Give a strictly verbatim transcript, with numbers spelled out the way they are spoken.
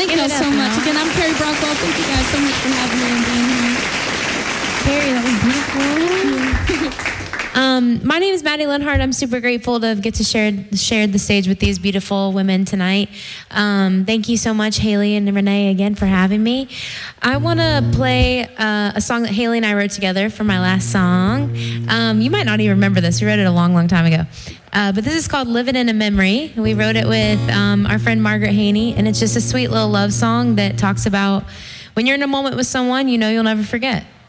Thank you all so much. Again, I'm Carrie Brockwell. Thank you guys so much for having me and being here. Carrie, that was beautiful. Um, my name is Maddie Lenhart. I'm super grateful to get to share share the stage with these beautiful women tonight. Um, thank you so much, Haley and Renee, again for having me. I want to play uh, a song that Haley and I wrote together for my last song. Um, you might not even remember this. We wrote it a long, long time ago. Uh, but this is called Living in a Memory. We wrote it with um, our friend Margaret Haney, and it's just a sweet little love song that talks about when you're in a moment with someone, you know you'll never forget.